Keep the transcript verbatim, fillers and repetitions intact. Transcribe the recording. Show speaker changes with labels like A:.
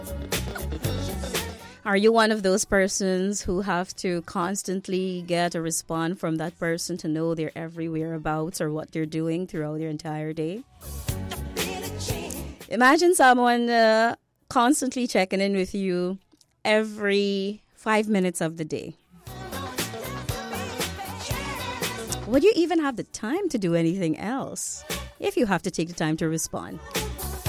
A: Are you one of those persons who have to constantly get a response from that person to know their every whereabouts or what they're doing throughout their entire day? Imagine someone uh, constantly checking in with you every five minutes of the day. Would you even have the time to do anything else if you have to take the time to respond?